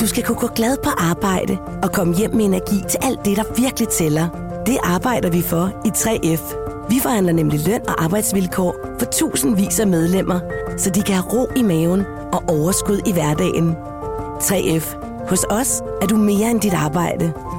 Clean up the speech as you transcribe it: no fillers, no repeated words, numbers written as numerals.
Du skal kunne gå glad på arbejde og komme hjem med energi til alt det, der virkelig tæller. Det arbejder vi for i 3F. Vi forhandler nemlig løn og arbejdsvilkår for tusindvis af medlemmer, så de kan have ro i maven og overskud i hverdagen. 3F. Hos os er du mere end dit arbejde.